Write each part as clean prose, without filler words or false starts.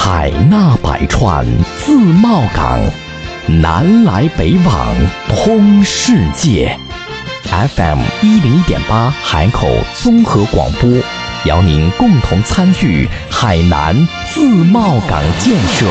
海纳百川，自贸港，南来北往，通世界。FM101.8海口综合广播，邀您共同参与海南自贸港建设。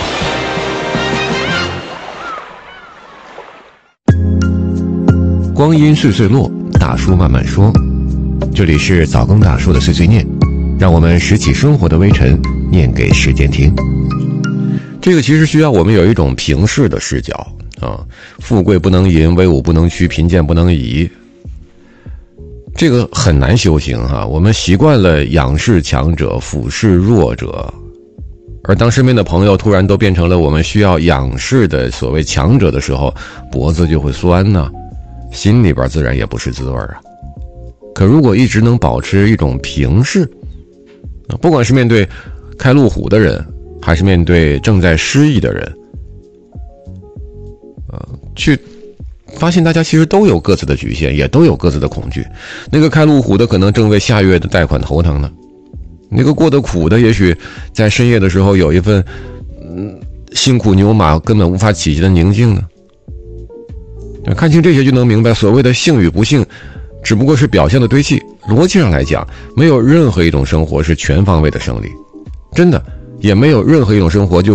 光阴岁岁落，大叔慢慢说。这里是早更大叔的碎碎念，让我们拾起生活的微尘，念给时间听。这个其实需要我们有一种平视的视角啊，富贵不能淫，威武不能屈，贫贱不能移。这个很难修行哈，我们习惯了仰视强者，俯视弱者，而当身边的朋友突然都变成了我们需要仰视的所谓强者的时候，脖子就会酸呢，心里边自然也不是滋味啊。可如果一直能保持一种平视，不管是面对开路虎的人，还是面对正在失意的人，去发现大家其实都有各自的局限，也都有各自的恐惧。那个开路虎的可能正为下月的贷款头疼呢，那个过得苦的也许在深夜的时候有一份辛苦牛马根本无法企及的宁静呢。看清这些就能明白，所谓的幸与不幸只不过是表象的堆砌，逻辑上来讲，没有任何一种生活是全方位的胜利，真的也没有任何一种生活就